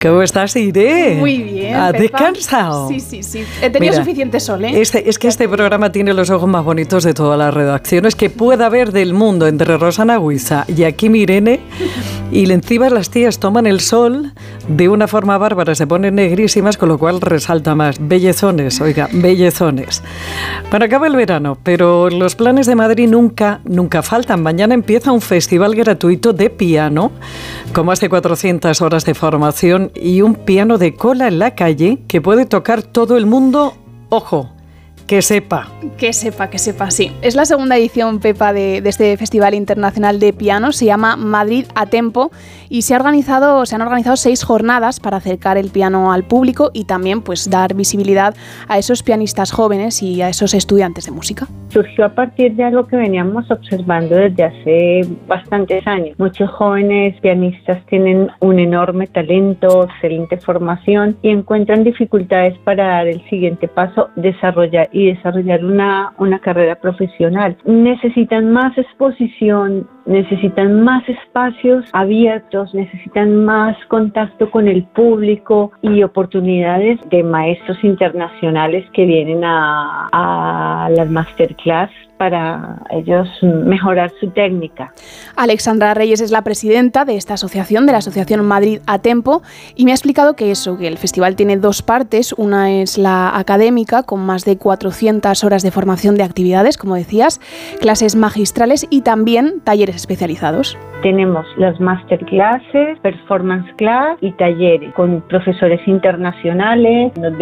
¿Cómo estás, Irene? Muy bien, ¿Has Pepa? descansado? Sí. He tenido suficiente sol, ¿eh? Este programa tiene los ojos más bonitos de todas las redacciones que pueda haber del mundo, entre Rosana Huiza y aquí Irene. Y encima las tías toman el sol de una forma bárbara, se ponen negrísimas, con lo cual resalta más. Bellezones, oiga, bellezones. Bueno, acaba el verano, pero los planes de Madrid nunca faltan. Mañana empieza un festival gratuito de piano, con más de 400 horas de formación y un piano de cola en la calle que puede tocar todo el mundo. Ojo, que sepa. Que sepa, sí. Es la segunda edición, Pepa, de este Festival Internacional de Piano. Se llama Madrid a Tempo y se han organizado 6 jornadas para acercar el piano al público y también pues dar visibilidad a esos pianistas jóvenes y a esos estudiantes de música. Surgió a partir de algo que veníamos observando desde hace bastantes años. Muchos jóvenes pianistas tienen un enorme talento, excelente formación y encuentran dificultades para dar el siguiente paso, desarrollar una carrera profesional. Necesitan más exposición, necesitan más espacios abiertos, necesitan más contacto con el público y oportunidades de maestros internacionales que vienen a las masterclass para ellos mejorar su técnica. Alexandra Reyes es la presidenta de esta asociación, de la Asociación Madrid a Tempo, y me ha explicado que el festival tiene 2 partes. Una es la académica, con más de 400 horas de formación de actividades, como decías, clases magistrales y también talleres especializados. Tenemos las masterclasses, performance class y talleres con profesores internacionales, donde